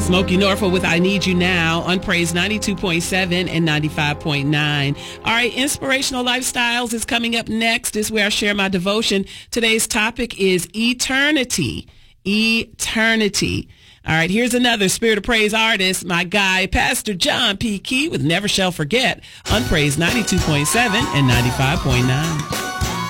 Smokey Norfolk with I Need You Now on Praise 92.7 and 95.9. All right, Inspirational Lifestyles is coming up next. This is where I share my devotion. Today's topic is eternity. Eternity. All right, here's another Spirit of Praise artist, my guy, Pastor John P. Key with Never Shall Forget on Praise 92.7 and 95.9.